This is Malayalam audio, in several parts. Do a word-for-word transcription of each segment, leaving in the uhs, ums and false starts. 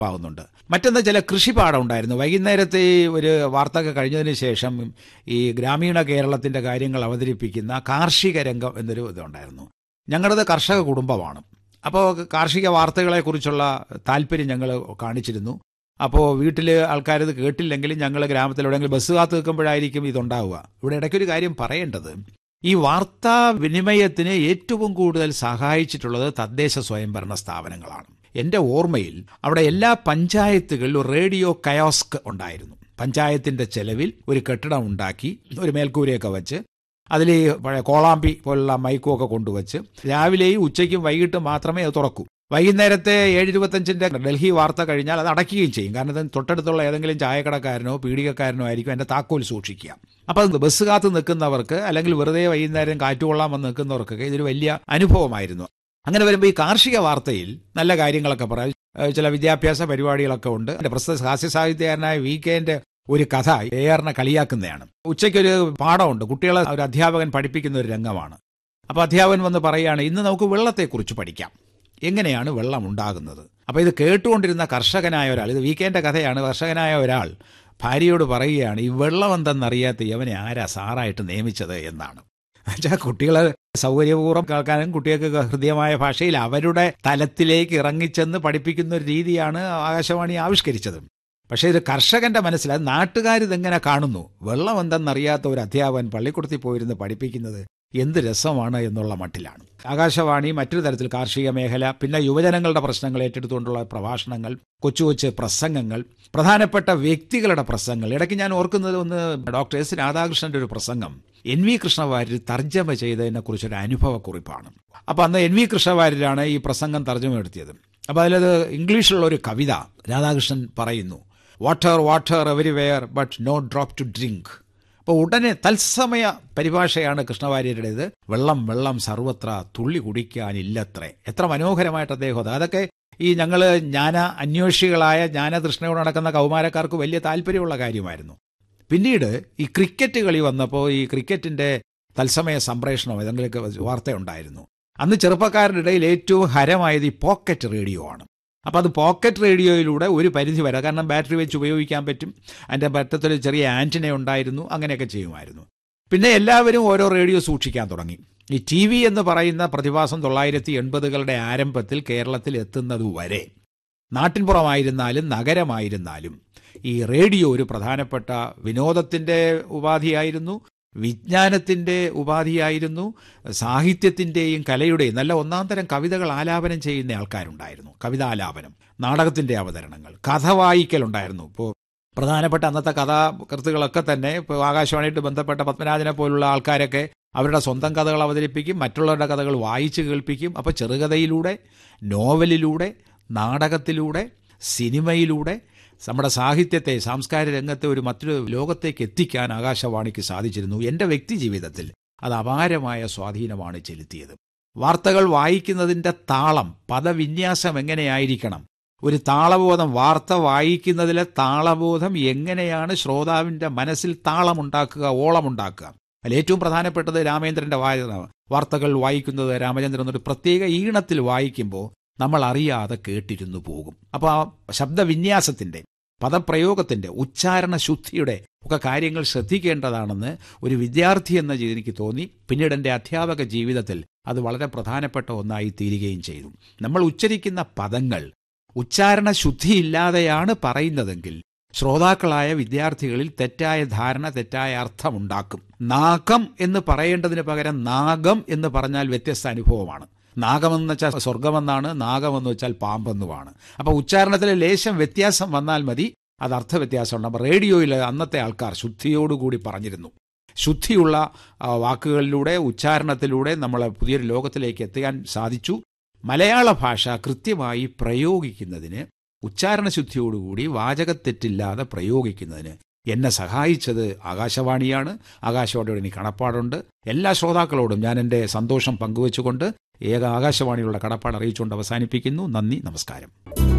ആകുന്നുണ്ട്. മറ്റൊന്ന്, ചില കൃഷിപ്പാടം ഉണ്ടായിരുന്നു. വൈകുന്നേരത്തെ ഒരു വാർത്തയൊക്കെ കഴിഞ്ഞതിന് ശേഷം ഈ ഗ്രാമീണ കേരളത്തിൻ്റെ കാര്യങ്ങൾ അവതരിപ്പിക്കുന്ന കാർഷിക രംഗം എന്നൊരു ഇതുണ്ടായിരുന്നു. ഞങ്ങളത് കർഷക കുടുംബമാണ്. അപ്പോൾ കാർഷിക വാർത്തകളെക്കുറിച്ചുള്ള താല്പര്യം ഞങ്ങൾ കാണിച്ചിരുന്നു. അപ്പോൾ വീട്ടിൽ ആൾക്കാരിത് കേട്ടില്ലെങ്കിലും ഞങ്ങൾ ഗ്രാമത്തിലെവിടെയെങ്കിലും ബസ് കാത്ത് നിൽക്കുമ്പോഴായിരിക്കും ഇതുണ്ടാവുക. ഇവിടെ ഇടയ്ക്കൊരു കാര്യം പറയേണ്ടത്, ഈ വാർത്താ വിനിമയത്തിന് ഏറ്റവും കൂടുതൽ സഹായിച്ചിട്ടുള്ളത് തദ്ദേശ സ്വയംഭരണ സ്ഥാപനങ്ങളാണ്. എൻ്റെ ഓർമ്മയിൽ അവിടെ എല്ലാ പഞ്ചായത്തുകളിലും റേഡിയോ കയോസ്ക് ഉണ്ടായിരുന്നു. പഞ്ചായത്തിൻ്റെ ചെലവിൽ ഒരു കെട്ടിടം ഉണ്ടാക്കി ഒരു മേൽക്കൂരയൊക്കെ വെച്ച് അതിൽ പഴയ കോളാമ്പി പോലുള്ള മൈക്കുമൊക്കെ കൊണ്ടുവച്ച് രാവിലെയും ഉച്ചയ്ക്കും വൈകിട്ടും മാത്രമേ അത് തുറക്കൂ. വൈകുന്നേരത്തെ ഏഴ് ഇരുപത്തഞ്ചിൻ്റെ ഡൽഹി വാർത്ത കഴിഞ്ഞാൽ അത് അടയ്ക്കുകയും ചെയ്യും. കാരണം ഇത് തൊട്ടടുത്തുള്ള ഏതെങ്കിലും ചായക്കടക്കാരനോ പീടികക്കാരനോ ആയിരിക്കും എൻ്റെ താക്കോൽ സൂക്ഷിക്കുക. അപ്പോൾ ബസ് കാത്ത് നിൽക്കുന്നവർക്ക് അല്ലെങ്കിൽ വെറുതെ വൈകുന്നേരം കാറ്റുകൊള്ളാൻ വന്ന് നിൽക്കുന്നവർക്കൊക്കെ ഇതൊരു വലിയ അനുഭവമായിരുന്നു. അങ്ങനെ വരുമ്പോൾ ഈ കാർഷിക വാർത്തയിൽ നല്ല കാര്യങ്ങളൊക്കെ പറയാം. ചില വിദ്യാഭ്യാസ പരിപാടികളൊക്കെ ഉണ്ട്. എൻ്റെ പ്രസിദ്ധ ഹാസ്യ സാഹിത്യകാരനായ വി കെൻ്റെ ഒരു കഥ എ ആറിനെ കളിയാക്കുന്നതാണ്. ഉച്ചയ്ക്കൊരു പാഠമുണ്ട്, കുട്ടികളെ ഒരു അധ്യാപകൻ പഠിപ്പിക്കുന്ന ഒരു രംഗമാണ്. അപ്പോൾ അധ്യാപകൻ വന്ന് പറയുകയാണ്, ഇന്ന് നമുക്ക് വെള്ളത്തെക്കുറിച്ച് പഠിക്കാം, എങ്ങനെയാണ് വെള്ളം ഉണ്ടാകുന്നത്. അപ്പോൾ ഇത് കേട്ടുകൊണ്ടിരുന്ന കർഷകനായ ഒരാൾ, ഇത് വി കെൻ്റെ കഥയാണ്, കർഷകനായ ഒരാൾ ഭാര്യയോട് പറയുകയാണ്, ഈ വെള്ളം എന്തെന്നറിയാത്ത ഇവനെ ആരാ സാറായിട്ട് നിയമിച്ചത് എന്നാണ്. എന്നുവെച്ചാൽ കുട്ടികളെ സൗകര്യപൂർവ്വം കേൾക്കാനും കുട്ടികൾക്ക് ഹൃദ്യമായ ഭാഷയിൽ അവരുടെ തലത്തിലേക്ക് ഇറങ്ങിച്ചെന്ന് പഠിപ്പിക്കുന്ന ഒരു രീതിയാണ് ആകാശവാണി ആവിഷ്കരിച്ചത്. പക്ഷേ ഇത് കർഷകന്റെ മനസ്സിൽ, അത് നാട്ടുകാരിതെങ്ങനെ കാണുന്നു, വെള്ളം എന്തെന്നറിയാത്ത ഒരു അധ്യാപകൻ പള്ളിക്കൂടത്തിൽ പോയിരുന്ന് പഠിപ്പിക്കുന്നത് എന്ത് രസമാണ് എന്നുള്ള മട്ടിലാണ്. ആകാശവാണി മറ്റൊരു തരത്തിൽ കാർഷിക മേഖല, പിന്നെ യുവജനങ്ങളുടെ പ്രശ്നങ്ങൾ ഏറ്റെടുത്തുകൊണ്ടുള്ള പ്രഭാഷണങ്ങൾ, കൊച്ചു കൊച്ചു പ്രസംഗങ്ങൾ, പ്രധാനപ്പെട്ട വ്യക്തികളുടെ പ്രസംഗങ്ങൾ. ഇടയ്ക്ക് ഞാൻ ഓർക്കുന്നത് ഒന്ന് ഡോക്ടർ എസ് രാധാകൃഷ്ണന്റെ ഒരു പ്രസംഗം എൻ വി കൃഷ്ണവാര്യർ തർജ്ജമ ചെയ്തതിനെ കുറിച്ചൊരു അനുഭവക്കുറിപ്പാണ്. അപ്പോൾ അന്ന് എൻ വി കൃഷ്ണവാര്യരാണ് ഈ പ്രസംഗം തർജ്ജമ എടുത്തിയത്. അപ്പോൾ അതിലത് ഇംഗ്ലീഷിലുള്ള ഒരു കവിത രാധാകൃഷ്ണൻ പറയുന്നു, water water everywhere but no drop to drink. അപ്പോൾ ഉടനെ തത്സമയ പരിഭാഷയാണ് കൃഷ്ണവാര്യരുടേത്. വെള്ളം വെള്ളം സർവത്ര തുള്ളി കുടിക്കാനില്ലത്രേ. എത്ര മനോഹരമായിട്ട് അദ്ദേഹം അത് അതൊക്കെ ഈ ഞങ്ങൾ ജ്ഞാന അന്വേഷികളായ ജ്ഞാനതൃഷ്ണയോട് നടക്കുന്ന കൗമാരക്കാർക്ക് വലിയ താല്പര്യമുള്ള കാര്യമായിരുന്നു. പിന്നീട് ഈ ക്രിക്കറ്റ് കളി വന്നപ്പോൾ ഈ ക്രിക്കറ്റിൻ്റെ തത്സമയ സംപ്രേഷണം ഏതെങ്കിലുമൊക്കെ വാർത്തയുണ്ടായിരുന്നു. അന്ന് ചെറുപ്പക്കാരുടെ ഇടയിൽ ഏറ്റവും ഹരമായത് ഈ പോക്കറ്റ് റേഡിയോ ആണ്. അപ്പോൾ അത് പോക്കറ്റ് റേഡിയോയിലൂടെ ഒരു പരിധി വരെ, കാരണം ബാറ്ററി വെച്ച് ഉപയോഗിക്കാൻ പറ്റും, അതിൻ്റെ പറ്റത്തൊരു ചെറിയ ആൻറ്റിന ഉണ്ടായിരുന്നു, അങ്ങനെയൊക്കെ ചെയ്യുമായിരുന്നു. പിന്നെ എല്ലാവരും ഓരോ റേഡിയോ സൂക്ഷിക്കാൻ തുടങ്ങി. ഈ ടി വി എന്ന് പറയുന്ന പ്രതിഭാസം തൊള്ളായിരത്തി എൺപതുകളുടെ ആരംഭത്തിൽ കേരളത്തിൽ എത്തുന്നതുവരെ നാട്ടിൻപുറമായിരുന്നാലും നഗരമായിരുന്നാലും ഈ റേഡിയോ ഒരു പ്രധാനപ്പെട്ട വിനോദത്തിൻ്റെ ഉപാധിയായിരുന്നു, വിജ്ഞാനത്തിൻ്റെ ഉപാധിയായിരുന്നു, സാഹിത്യത്തിൻ്റെയും കലയുടെയും നല്ല ഒന്നാം തരം കവിതകൾ ആലാപനം ചെയ്യുന്ന ആൾക്കാരുണ്ടായിരുന്നു. കവിതാലാപനം, നാടകത്തിൻ്റെ അവതരണങ്ങൾ, കഥ വായിക്കലുണ്ടായിരുന്നു. ഇപ്പോൾ പ്രധാനപ്പെട്ട അന്നത്തെ കഥാകൃത്തുകളൊക്കെ തന്നെ ഇപ്പോൾ ആകാശവാണിയായിട്ട് ബന്ധപ്പെട്ട പത്മരാജനെ പോലുള്ള ആൾക്കാരൊക്കെ അവരുടെ സ്വന്തം കഥകൾ അവതരിപ്പിക്കും, മറ്റുള്ളവരുടെ കഥകൾ വായിച്ച് കേൾപ്പിക്കും. അപ്പോൾ ചെറുകഥയിലൂടെ, നോവലിലൂടെ, നാടകത്തിലൂടെ, സിനിമയിലൂടെ നമ്മുടെ സാഹിത്യത്തെ, സാംസ്കാരിക രംഗത്തെ ഒരു മറ്റൊരു ലോകത്തേക്ക് എത്തിക്കാൻ ആകാശവാണിക്ക് സാധിച്ചിരുന്നു. എൻ്റെ വ്യക്തി ജീവിതത്തിൽ അത് അപാരമായ സ്വാധീനമാണ് ചെലുത്തിയത്. വാർത്തകൾ വായിക്കുന്നതിൻ്റെ താളം, പദവിന്യാസം എങ്ങനെയായിരിക്കണം, ഒരു താളബോധം, വാർത്ത വായിക്കുന്നതിലെ താളബോധം എങ്ങനെയാണ് ശ്രോതാവിൻ്റെ മനസ്സിൽ താളമുണ്ടാക്കുക, ഓളമുണ്ടാക്കുക. അതിൽ ഏറ്റവും പ്രധാനപ്പെട്ടത് രാമേന്ദ്രൻ്റെ വായന. വാർത്തകൾ വായിക്കുന്നത് രാമചന്ദ്രൻ എന്നൊരു പ്രത്യേക ഈണത്തിൽ വായിക്കുമ്പോൾ നമ്മൾ അറിയാതെ കേട്ടിരുന്നു പോകും. അപ്പോൾ ആ ശബ്ദവിന്യാസത്തിൻ്റെ, പദപ്രയോഗത്തിൻ്റെ, ഉച്ചാരണ ശുദ്ധിയുടെ ഒക്കെ കാര്യങ്ങൾ ശ്രദ്ധിക്കേണ്ടതാണെന്ന് ഒരു വിദ്യാർത്ഥി എന്ന രീതിയിൽ എനിക്ക് തോന്നി. പിന്നീട് എൻ്റെ അധ്യാപക ജീവിതത്തിൽ അത് വളരെ പ്രധാനപ്പെട്ട ഒന്നായി തീരുകയും ചെയ്തു. നമ്മൾ ഉച്ചരിക്കുന്ന പദങ്ങൾ ഉച്ചാരണ ശുദ്ധിയില്ലാതെയാണ് പറയുന്നതെങ്കിൽ ശ്രോതാക്കളായ വിദ്യാർത്ഥികളിൽ തെറ്റായ ധാരണ, തെറ്റായ അർത്ഥമുണ്ടാക്കും. നാഗം എന്ന് പറയേണ്ടതിന് പകരം നാഗം എന്ന് പറഞ്ഞാൽ വ്യത്യസ്ത അനുഭവമാണ്. നാഗമെന്ന് വെച്ചാൽ സ്വർഗമെന്നാണ്, നാഗമെന്ന് വെച്ചാൽ പാമ്പെന്നുമാണ്. അപ്പോൾ ഉച്ചാരണത്തിലെ ലേശം വ്യത്യാസം വന്നാൽ മതി, അത് അർത്ഥവ്യത്യാസമുണ്ട്. അപ്പോൾ റേഡിയോയിൽ അന്നത്തെ ആൾക്കാർ ശുദ്ധിയോടുകൂടി പറഞ്ഞിരുന്നു. ശുദ്ധിയുള്ള വാക്കുകളിലൂടെ, ഉച്ചാരണത്തിലൂടെ നമ്മളെ പുതിയൊരു ലോകത്തിലേക്ക് എത്തിക്കാൻ സാധിച്ചു. മലയാള ഭാഷ കൃത്യമായി പ്രയോഗിക്കുന്നതിന്, ഉച്ചാരണശുദ്ധിയോടുകൂടി വാചകത്തെറ്റില്ലാതെ പ്രയോഗിക്കുന്നതിന് എന്നെ സഹായിച്ചത് ആകാശവാണിയാണ്. ആകാശവാണിയോട് എനിക്ക് കടപ്പാടുണ്ട്. എല്ലാ ശ്രോതാക്കളോടും ഞാൻ എൻ്റെ സന്തോഷം പങ്കുവെച്ചുകൊണ്ട് ഏക ആകാശവാണിയുള്ള കടപ്പാട് അറിയിച്ചുകൊണ്ട് അവസാനിപ്പിക്കുന്നു. നന്ദി, നമസ്കാരം.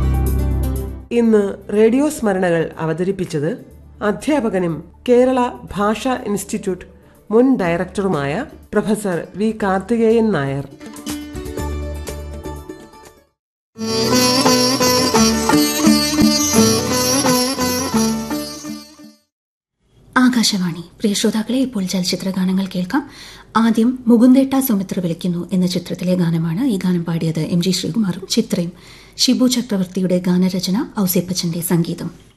ഇന്ന് റേഡിയോ സ്മരണകൾ അവതരിപ്പിച്ചത് അധ്യാപകനും കേരള ഭാഷാ ഇൻസ്റ്റിറ്റ്യൂട്ട് മുൻ ഡയറക്ടറുമായ പ്രൊഫസർ വി കാർത്തികേയൻ നായർ. ആകാശവാണി. പ്രിയ ശ്രോതാക്കളെ, ഇപ്പോൾ ചലച്ചിത്ര ഗാനങ്ങൾ കേൾക്കാം. ആദ്യം മുകുന്ദേട്ട സുമിത്ര വിളിക്കുന്നു എന്ന ചിത്രത്തിലെ ഗാനമാണ്. ഈ ഗാനം പാടിയത് എം ജി ശ്രീകുമാറും ചിത്രയും. ഷിബു ചക്രവർത്തിയുടെ ഗാനരചന, ഔസേപ്പച്ചന്റെ സംഗീതം.